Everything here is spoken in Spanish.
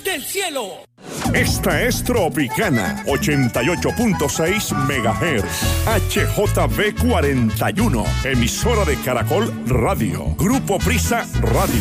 del cielo. Esta es Tropicana 88.6 MHz HJB 41, emisora de Caracol Radio, Grupo Prisa Radio.